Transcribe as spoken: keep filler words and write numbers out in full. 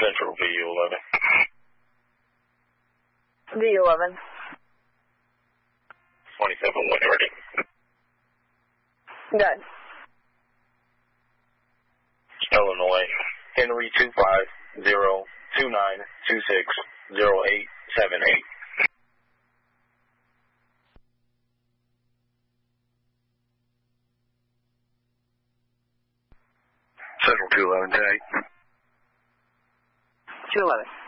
Central V U eleven. V U eleven. twenty-seven, when ready. Good. Illinois, Henry two five zero two nine two six zero eight seven eight. Central two eleven, ten eight. two eleven.